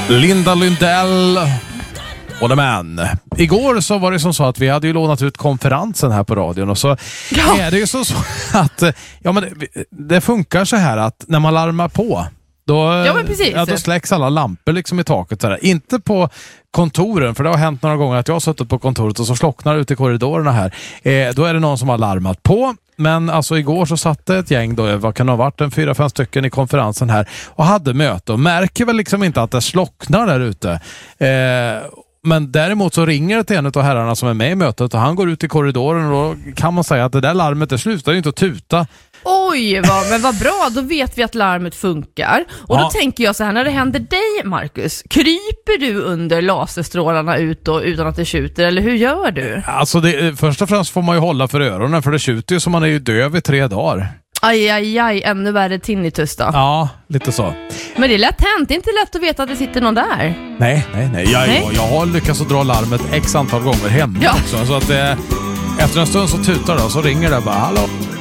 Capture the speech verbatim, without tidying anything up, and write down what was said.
Linda Lundell och The Man. Igår så var det som så att vi hade ju lånat ut konferensen här på radion och så ja. är det ju så, så att ja, men det, det funkar så här att när man larmar på då, ja, men precis. Ja, då släcks alla lampor liksom i taket. Så där. Inte på kontoren, för det har hänt några gånger att jag har suttit på kontoret och så slocknar ute i korridorerna här. Eh, då är det någon som har larmat på. Men alltså igår så satt det ett gäng då, vad kan det ha varit, en fyra, fem stycken i konferensen här och hade möte och märker väl liksom inte att det slocknar där ute. Eh, men däremot så ringer det till en av herrarna som är med i mötet och han går ut i korridoren och då kan man säga att det där larmet det slutar ju inte att tuta. Oj, vad, men vad bra, då vet vi att larmet funkar. Och ja. då tänker jag så här, när det händer dig, Marcus, kryper du under laserstrålarna ut då, utan att det tjuter, eller hur gör du? Alltså, det, först och främst får man ju hålla för öronen, för det tjuter ju som man är ju döv i tre dagar. Aj, aj, aj, ännu värre tinnitus då. Ja, lite så. Men det är lätt hänt, det är inte lätt att veta att det sitter någon där. Nej, nej, nej. Jag, nej. jag, jag har lyckats att dra larmet x antal gånger hemma ja. också. Så att eh, efter en stund så tutar det och så ringer det bara, hallå.